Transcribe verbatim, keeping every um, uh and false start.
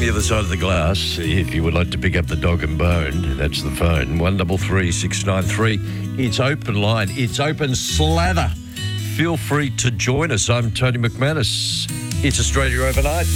the other side of the glass, if you would like to pick up the dog and bone, that's the phone, one double three six nine three. It's open line. It's open slather. Feel free to join us. I'm Tony McManus. It's Australia Overnight.